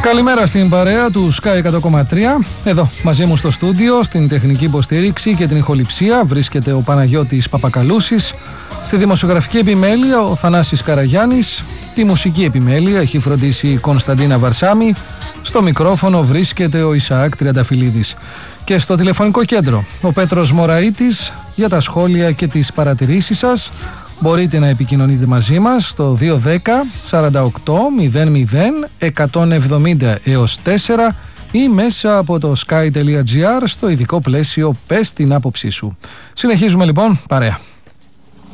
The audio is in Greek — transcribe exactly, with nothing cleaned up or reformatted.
Καλημέρα στην παρέα του Sky εκατό κόμμα τρία. Εδώ μαζί μου στο στούντιο, στην τεχνική υποστήριξη και την ηχοληψία βρίσκεται ο Παναγιώτης Παπακαλούσης. Στη δημοσιογραφική επιμέλεια ο Θανάσης Καραγιάννης. Τη μουσική επιμέλεια έχει φροντίσει η Κωνσταντίνα Βαρσάμι. Στο μικρόφωνο βρίσκεται ο Ισαάκ Τριανταφυλλίδης. Και στο τηλεφωνικό κέντρο ο Πέτρος Μωραΐτης. Για τα σχόλια και τις παρατηρήσεις σας μπορείτε να επικοινωνείτε μαζί μας στο δύο δέκα σαράντα οκτώ μηδέν μηδέν εκατόν εβδομήντα έως τέσσερα ή μέσα από το sky τελεία gr στο ειδικό πλαίσιο «Πες την άποψή σου». Συνεχίζουμε λοιπόν παρέα.